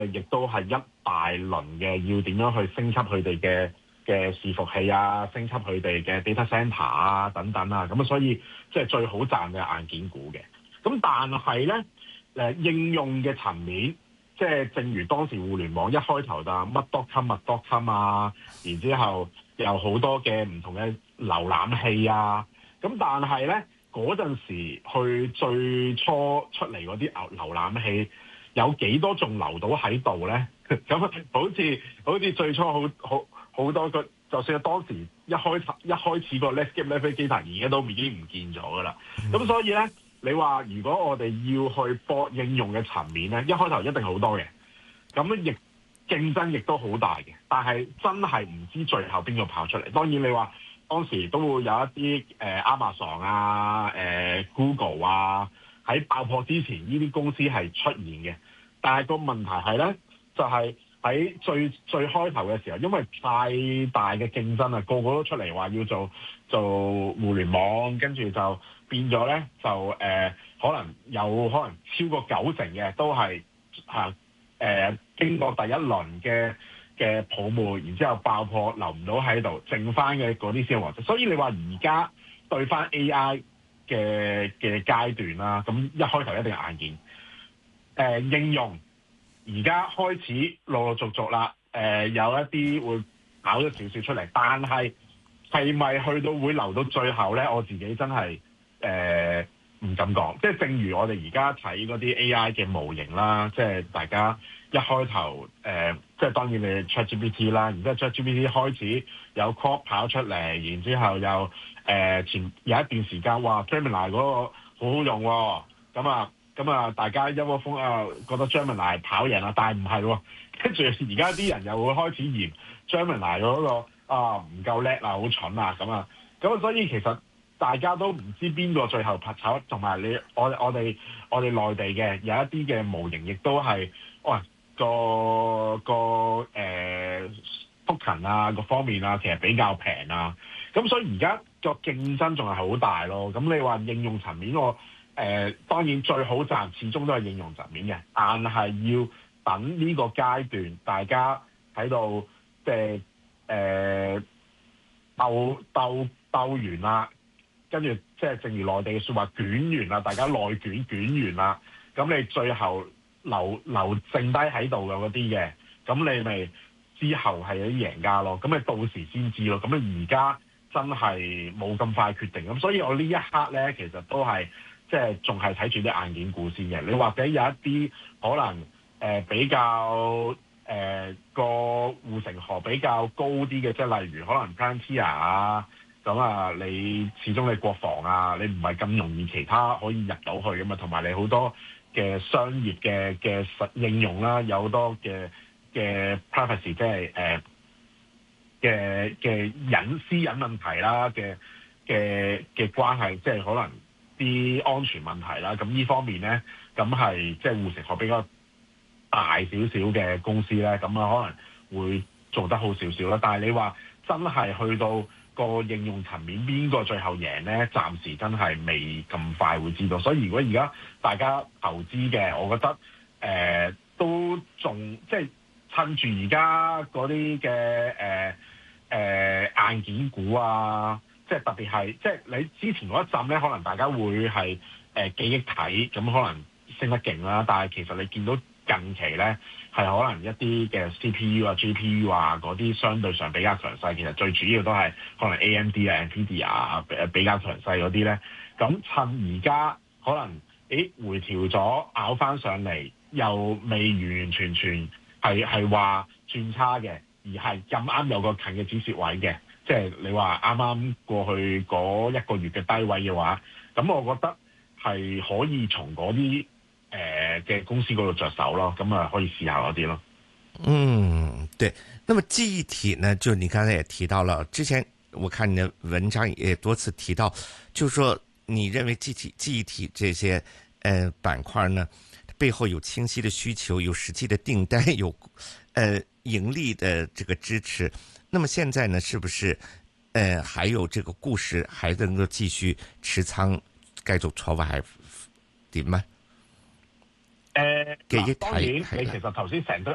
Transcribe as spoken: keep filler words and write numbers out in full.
亦都係一大輪嘅要點樣去升級佢哋嘅嘅伺服器啊，升級佢哋嘅 data center 啊等等啊，咁啊所以即係最好賺嘅硬件股嘅。咁但係咧誒應用嘅層面，即係正如當時互聯網一開頭就乜 .com 乜 .com 啊，然之後有好多嘅唔同嘅瀏覽器啊，咁但係咧嗰陣時去最初出嚟嗰啲瀏瀏覽器有幾多仲留到喺度咧？咁好似好似最初好好好多個，就算係當時一開一開始個 Netscape Navigator 而家都已經唔見咗噶啦。咁所以咧，你話如果我哋要去博應用嘅層面咧，一開頭一定好多嘅，咁亦競爭亦都好大嘅。但係真係唔知最後邊個跑出嚟。當然你話當時都會有一啲誒、呃、Amazon 啊、誒、呃、Google 啊，喺爆破之前呢啲公司係出現嘅。但係個問題係咧，就係、是、喺最最開頭嘅時候，因為太大嘅競爭啊，個個都出嚟話要做做互聯網，跟住就變咗咧，就誒、呃、可能有可能超過九成嘅都係嚇誒經過第一輪嘅嘅泡沫，然之後爆破留唔到喺度，剩翻嘅嗰啲先係王者。所以你話而家對翻 A I 嘅嘅階段啦，咁一開頭一定係硬件。誒、呃、應用而家開始陸陸續續啦，誒、呃、有一啲會跑咗少少出嚟，但係係咪去到會留到最後咧？我自己真係誒唔敢講。即係正如我哋而家睇嗰啲 A I 嘅模型啦，即係大家一開頭誒、呃，即係當然你 ChatGPT 啦，然之後 ChatGPT 開始有 Claude 跑出嚟，然之後又誒、呃、前有一段時間話 Gemini 嗰個好好用喎、哦，咁啊〜咁啊，大家一窩蜂啊，覺得 Gemini 跑贏啦，但係唔係喎。跟住而家啲人又會開始嫌 Gemini 嗰個啊唔夠叻啊，好蠢啊咁啊。咁啊，所以其實大家都唔知邊個最後拍炒，同埋你我我哋我哋內地嘅有一啲嘅模型，亦都係喂個個誒 token 啊各方面啊，其實比較平啊。咁所以而家個競爭仲係好大咯。咁你話應用層面我？誒、呃、當然最好賺始終都係應用層面嘅，但係要等呢個階段，大家喺度即係誒鬥鬥鬥完啦，跟住即係正如內地嘅説話捲完啦，大家內捲捲完啦，咁你最後留留剩低喺度嘅嗰啲嘅，咁你咪之後係有啲贏家咯，咁你到時先知咯，咁你而家真係冇咁快決定，咁所以我呢一刻咧其實都係。即係仲係睇住啲硬件股先嘅，你或者有一啲可能誒、呃、比較誒個護城河比較高啲嘅，即係例如可能 Palantir 啊，咁啊你始終你國防啊，你唔係咁容易其他可以入到去㗎嘛，同埋你好多嘅商業嘅嘅實應用啦，有好多嘅嘅 privacy 即係誒嘅嘅隱私隱問題啦嘅嘅嘅關係，即係可能。啲安全問題啦，咁呢方面咧，咁係即係護城河比較大少少嘅公司咧，咁啊可能會做得好少少啦。但係你話真係去到個應用層面，邊個最後贏咧？暫時真係未咁快會知道。所以如果而家大家投資嘅，我覺得誒、呃、都仲即係趁住而家嗰啲嘅誒誒硬件股啊。即係特別係，即係你之前嗰一陣咧，可能大家會係誒、呃、記憶體咁，可能升得勁啦。但係其實你見到近期咧，係可能一啲嘅 C P U 啊、G P U 啊嗰啲相對上比較強勢。其實最主要都係可能 A M D 啊、Nvidia 啊比較強勢嗰啲咧。咁趁而家可能誒回調咗，咬翻上嚟，又未完完全全係係話轉差嘅，而係咁啱有個近嘅止蝕位嘅。即係你話啱啱過去嗰一個月嘅低位嘅話，咁我覺得係可以從嗰啲誒嘅公司嗰度着手咯，咁啊可以試下嗰啲咯。 嗯，對。那麼記憶體呢，就你剛才也提到了，之前我看你的文章也多次提到，就是說你認為記憶體記憶體這些呃板塊呢，背後有清晰的需求，有實際的訂單，有呃盈利的這個支持。那麼現在呢，是不是，呃，還有這個故事還能夠繼續持倉，繼續坐位係點咩？ 誒， 記憶體當然，你其實頭先成堆